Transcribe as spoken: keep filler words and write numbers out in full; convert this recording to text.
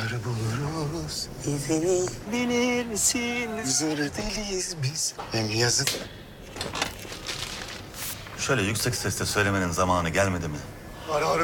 Arar buluruz izini bilirsin. Zır deliyiz biz. Hem yazın. Şöyle yüksek sesle söylemenin zamanı gelmedi mi? Arar